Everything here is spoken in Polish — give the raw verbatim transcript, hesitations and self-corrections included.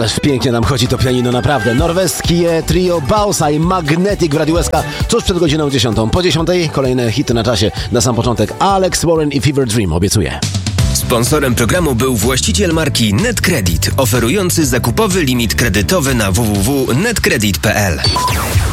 Ależ pięknie nam chodzi to pianino, naprawdę. Norweskie trio Bausa i Magnetic w Radiu S K tuż przed godziną dziesiątą. Po dziesiątej kolejne hity na czasie. Na sam początek Alex Warren i Fever Dream, obiecuję. Sponsorem programu był właściciel marki NetCredit, oferujący zakupowy limit kredytowy na w w w kropka netcredit kropka p l.